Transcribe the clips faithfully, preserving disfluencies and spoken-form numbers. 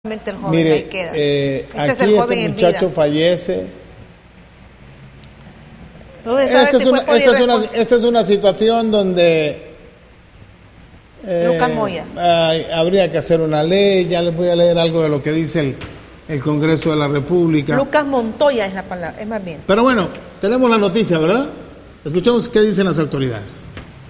El joven Mire, ahí queda. Eh, este aquí es el joven este en muchacho vida. fallece. Esta es, una, esta, es una, esta es una situación donde eh, Lucas Moya. Hay, habría que hacer una ley. Ya les voy a leer algo de lo que dice el, el Congreso de la República. Lucas Montoya es la palabra, es más bien. Pero bueno, tenemos la noticia, ¿verdad? Escuchemos qué dicen las autoridades.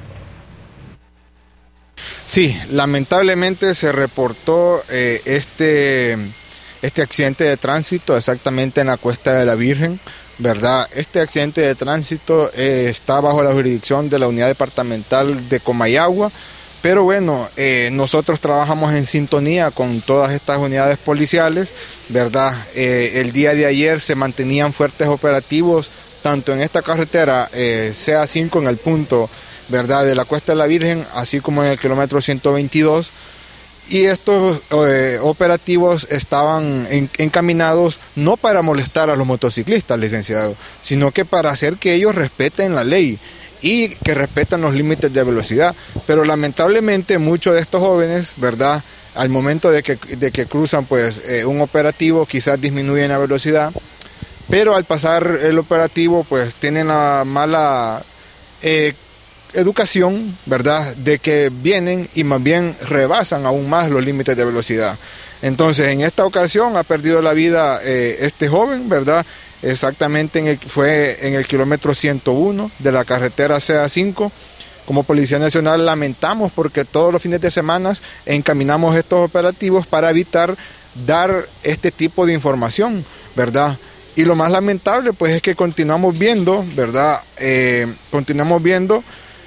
Sí, lamentablemente se reportó eh, este, este accidente de tránsito exactamente en la Cuesta de la Virgen, ¿verdad? Este accidente de tránsito eh, está bajo la jurisdicción de la Unidad Departamental de Comayagua, pero bueno, eh, nosotros trabajamos en sintonía con todas estas unidades policiales, ¿verdad? Eh, el día de ayer se mantenían fuertes operativos, tanto en esta carretera eh, C A cinco en el punto, ¿verdad?, de la Cuesta de la Virgen, así como en el kilómetro ciento veintidós, y estos eh, operativos estaban en, encaminados no para molestar a los motociclistas, licenciado, sino que para hacer que ellos respeten la ley y que respeten los límites de velocidad. Pero lamentablemente muchos de estos jóvenes, ¿verdad?, al momento de que, de que cruzan pues eh, un operativo, quizás disminuyen la velocidad, pero al pasar el operativo pues tienen la mala eh, educación, ¿verdad?, de que vienen y más bien rebasan aún más los límites de velocidad. Entonces, en esta ocasión ha perdido la vida eh, este joven, ¿verdad?, exactamente en el, fue en el kilómetro ciento uno de la carretera C A cinco. Como Policía Nacional lamentamos porque todos los fines de semana encaminamos estos operativos para evitar dar este tipo de información, ¿verdad? Y lo más lamentable pues es que continuamos viendo, ¿verdad?, eh, continuamos viendo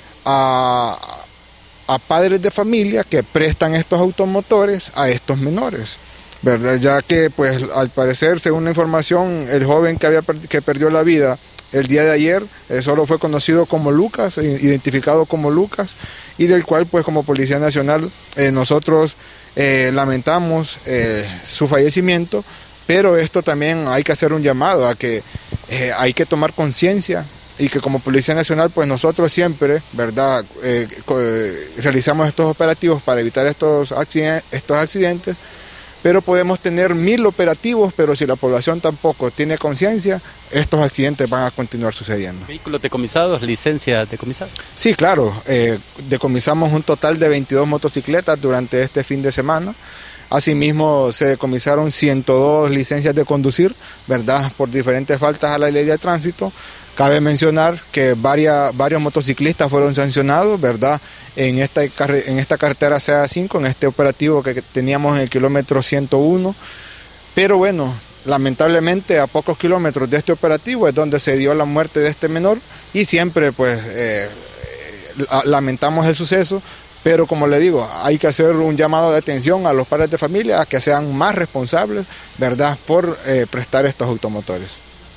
A, a padres de familia que prestan estos automotores a estos menores, ¿verdad? Ya que pues al parecer, según la información, el joven que había que perdió la vida el día de ayer eh, solo fue conocido como Lucas, identificado como Lucas, y del cual pues como Policía Nacional eh, nosotros eh, lamentamos eh, su fallecimiento, pero esto también hay que hacer un llamado a que eh, hay que tomar conciencia y que como Policía Nacional pues nosotros siempre, ¿verdad?, eh, eh, realizamos estos operativos para evitar estos accidentes, estos accidentes, pero podemos tener mil operativos, pero si la población tampoco tiene conciencia, estos accidentes van a continuar sucediendo. ¿Vehículos decomisados, licencia decomisada? Sí, claro, eh, decomisamos un total de veintidós motocicletas durante este fin de semana. Asimismo, se decomisaron ciento dos licencias de conducir, ¿verdad?, por diferentes faltas a la ley de tránsito. Cabe mencionar que varias, varios motociclistas fueron sancionados, ¿verdad?, en esta, en esta carretera C A cinco, en este operativo que teníamos en el kilómetro ciento uno. Pero bueno, lamentablemente a pocos kilómetros de este operativo es donde se dio la muerte de este menor y siempre pues eh, lamentamos el suceso. Pero como le digo, hay que hacer un llamado de atención a los padres de familia a que sean más responsables, ¿verdad?, por eh, prestar estos automotores.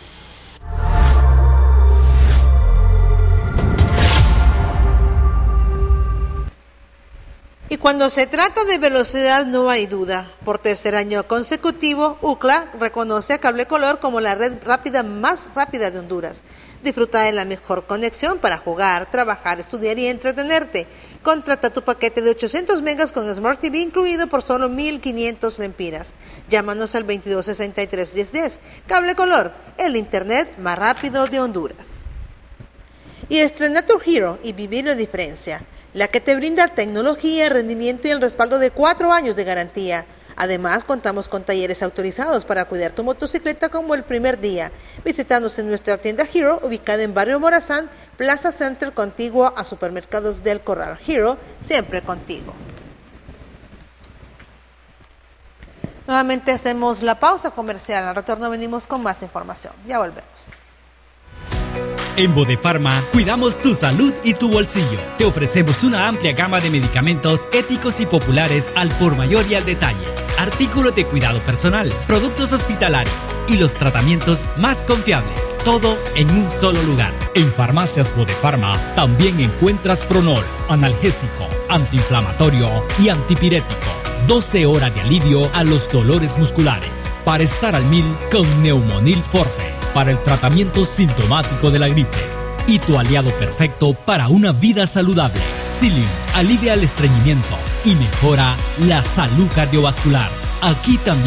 Y cuando se trata de velocidad no hay duda. Por tercer año consecutivo, U C L A reconoce a Cable Color como la red rápida más rápida de Honduras. Disfruta de la mejor conexión para jugar, trabajar, estudiar y entretenerte. Contrata tu paquete de ochocientos megas con Smart T V incluido por solo mil quinientos lempiras. Llámanos al veintidós sesenta y tres diez diez. Cable Color, el internet más rápido de Honduras. Y estrena tu Hero y vivir la diferencia, la que te brinda tecnología, rendimiento y el respaldo de cuatro años de garantía. Además, contamos con talleres autorizados para cuidar tu motocicleta como el primer día. Visítanos en nuestra tienda Hero, ubicada en Barrio Morazán, Plaza Center, contigua a Supermercados del Corral. Hero, siempre contigo. Nuevamente hacemos la pausa comercial. Al retorno venimos con más información. Ya volvemos. En Bodefarma cuidamos tu salud y tu bolsillo. Te ofrecemos una amplia gama de medicamentos éticos y populares al por mayor y al detalle. Artículos de cuidado personal, productos hospitalarios y los tratamientos más confiables. Todo en un solo lugar. En Farmacias Bodefarma también encuentras Pronol, analgésico, antiinflamatorio y antipirético. doce horas de alivio a los dolores musculares. Para estar al mil con Neumonil Forte. Para el tratamiento sintomático de la gripe y tu aliado perfecto para una vida saludable. Psyllium alivia el estreñimiento y mejora la salud cardiovascular. Aquí también